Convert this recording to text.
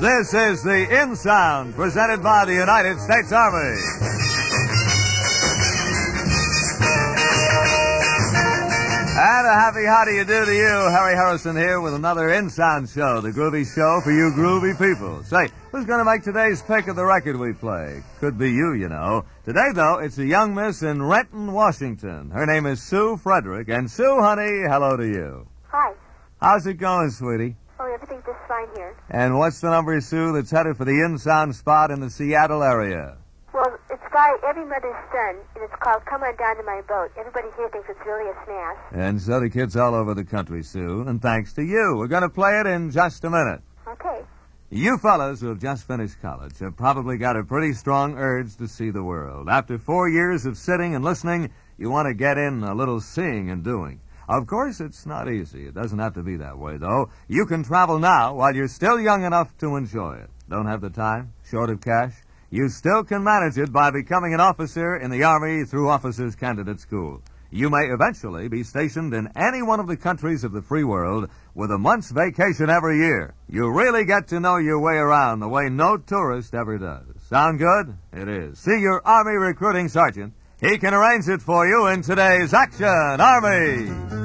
This is the In Sound, presented by the United States Army. And a happy how do you do to you. Harry Harrison here with another In Sound show, the groovy show for you groovy people. Say, who's going to make today's pick of the record we play? Could be you, you know. Today, though, it's a young miss in Renton, Washington. Her name is Sue Frederick. And Sue, honey, hello to you. Hi. How's it going, sweetie? Oh, everything's just fine here. And what's the number, Sue, that's headed for the In Sound spot in the Seattle area? Well, it's by Every Mother's Son, and it's called Come On Down to My Boat. Everybody here thinks it's really a smash. And so do kids all over the country, Sue. And thanks to you. We're going to play it in just a minute. Okay. You fellas who have just finished college have probably got a pretty strong urge to see the world. After 4 years of sitting and listening, you want to get in a little seeing and doing. Of course, it's not easy. It doesn't have to be that way, though. You can travel now while you're still young enough to enjoy it. Don't have the time? Short of cash? You still can manage it by becoming an officer in the Army through Officers Candidate School. You may eventually be stationed in any one of the countries of the free world with a month's vacation every year. You really get to know your way around the way no tourist ever does. Sound good? It is. See your Army recruiting sergeant. He can arrange it for you in today's Action Army.